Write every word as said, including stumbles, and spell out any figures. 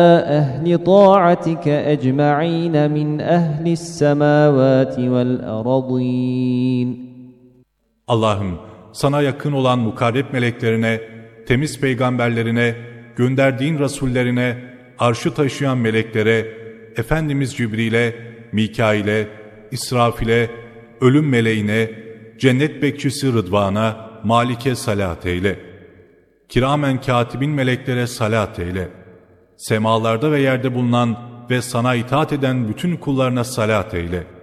أهل طاعتك أجمعين من أهل السماوات والأرضين. Allah'ım, sana yakın olan mukarreb meleklerine, temiz peygamberlerine, gönderdiğin rasullerine, arşı taşıyan meleklere, Efendimiz Cibril'e, Mikail'e, İsrafil'e, ölüm meleğine, cennet bekçisi Rıdvan'a, Malik'e salat eyle. Kiramen katibin meleklere salat eyle. Semalarda ve yerde bulunan ve sana itaat eden bütün kullarına salat eyle.